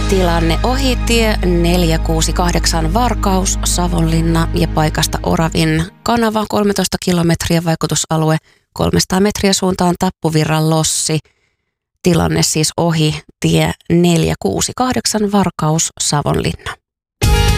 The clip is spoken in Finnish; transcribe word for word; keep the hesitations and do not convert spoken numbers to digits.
Tilanne ohitie neljä kuusi kahdeksan Varkaus, Savonlinna ja paikasta Oravin kanava kolmetoista kilometriä, vaikutusalue kolmesataa metriä suuntaan Tappuvirran Lossi. Tilanne siis ohi tie neljä kuusi kahdeksan Varkaus, Savonlinna.